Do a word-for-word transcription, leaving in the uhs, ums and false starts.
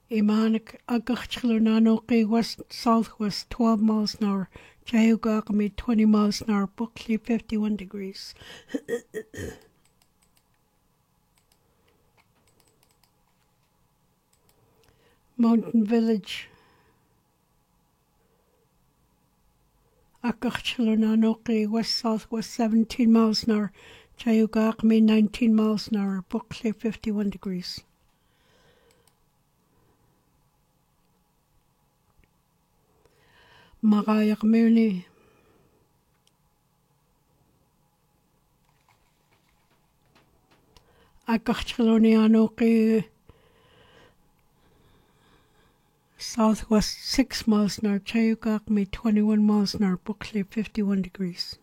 Imanik Agachilunanoki west southwest twelve miles an hour. Jayugakami twenty miles an hour. Buckley fifty-one degrees. Mountain Village. Agachilunanoki west southwest seventeen miles an hour. Jayugakami nineteen miles an hour. Buckley fifty-one degrees. Magayakmuni. Agachilunianoki southwest six miles an hour. Jayugakami twenty-one miles an hour. Buckley fifty-one degrees.